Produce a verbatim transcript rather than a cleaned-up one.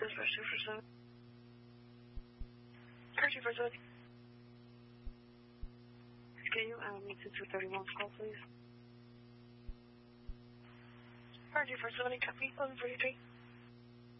Dispatch two for seven. two for seven. Can you um, meet to two thirty-one call, please? two for seven, copy, eleven forty-three.